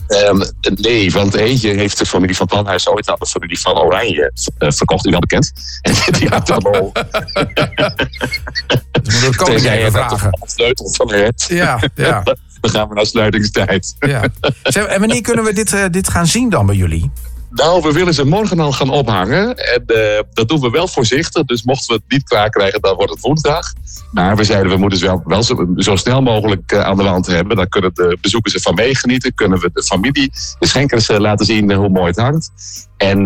Nee, want eentje heeft de familie van Panhuis ooit aan de familie van Oranje verkocht. U wel bekend. En die had dan al... Dat kan ik even vragen. Sleutel van het. Ja. Dan gaan we naar sluitingstijd. Ja. En wanneer kunnen we dit gaan zien dan bij jullie? Nou, we willen ze morgen al gaan ophangen. En dat doen we wel voorzichtig. Dus mochten we het niet klaar krijgen, dan wordt het woensdag. Maar we zeiden, we moeten ze wel zo snel mogelijk aan de wand hebben. Dan kunnen de bezoekers ervan meegenieten. Kunnen we de familie, de schenkers laten zien hoe mooi het hangt. En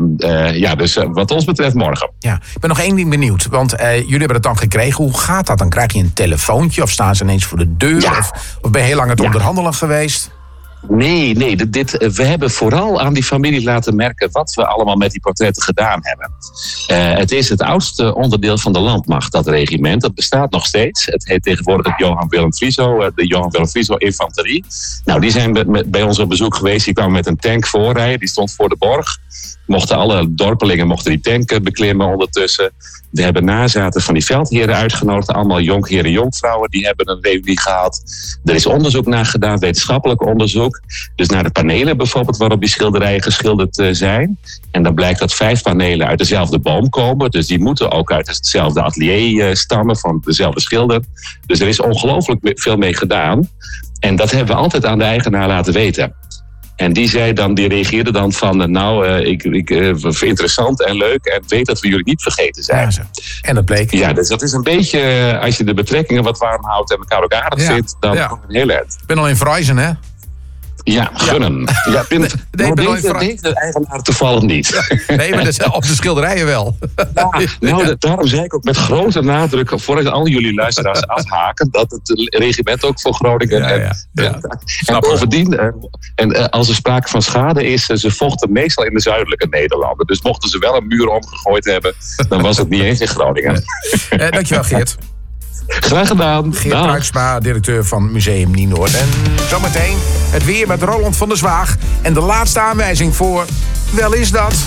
dus wat ons betreft morgen. Ja, ik ben nog één ding benieuwd. Want jullie hebben het dan gekregen. Hoe gaat dat? Dan krijg je een telefoontje of staan ze ineens voor de deur? Ja. Of ben je heel lang het onderhandelen geweest? Nee, we hebben vooral aan die familie laten merken wat we allemaal met die portretten gedaan hebben. Het is het oudste onderdeel van de landmacht, dat regiment. Dat bestaat nog steeds. Het heet tegenwoordig het Johan Willem Frieso, de Johan Willem Frieso Infanterie. Nou, die zijn bij ons op bezoek geweest. Die kwamen met een tank voorrijden, die stond voor de borg. Alle dorpelingen mochten die tank beklimmen ondertussen. We hebben nazaten van die veldheren uitgenodigd. Allemaal jonkheren en jonkvrouwen. Die hebben een reunie gehad. Er is onderzoek naar gedaan, wetenschappelijk onderzoek. Dus naar de panelen bijvoorbeeld waarop die schilderijen geschilderd zijn. En dan blijkt dat 5 panelen uit dezelfde boom komen. Dus die moeten ook uit hetzelfde atelier stammen van dezelfde schilder. Dus er is ongelooflijk veel mee gedaan. En dat hebben we altijd aan de eigenaar laten weten. En die reageerde dan van, ik vind het interessant en leuk en weet dat we jullie niet vergeten zijn. Ja, en dat bleek. Ja, dus dat is een beetje, als je de betrekkingen wat warm houdt en elkaar ook aardig vindt, dan komt het heel erg. Ik ben al in Vrijzen, hè? Ja, gunnen. Ja, deze eigenaar toevallig niet. Nee, maar op de schilderijen wel. Daarom zei ik ook met grote nadruk, voordat al jullie luisteraars afhaken, dat het regiment ook voor Groningen... En bovendien, als er sprake van schade is, ze vochten meestal in de zuidelijke Nederlanden. Dus mochten ze wel een muur omgegooid hebben, dan was het niet eens in Groningen. Dankjewel, Geert. Graag gedaan. Geert Ruijtsma, directeur van Museum Nienoord. En zometeen het weer met Roland van der Zwaag. En de laatste aanwijzing voor Wel is dat...